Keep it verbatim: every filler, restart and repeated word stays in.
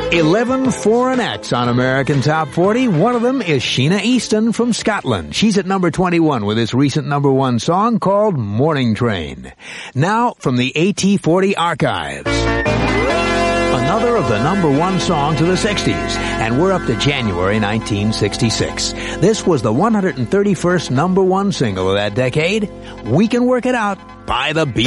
eleven foreign acts on American Top forty. One of them is Sheena Easton from Scotland. She's at number twenty-one with this recent number one song called Morning Train. Now, from the A T forty archives, another of the number one songs of the sixties, and we're up to January nineteen sixty-six. This was the one hundred thirty-first number one single of that decade. We Can Work It Out by the Beatles.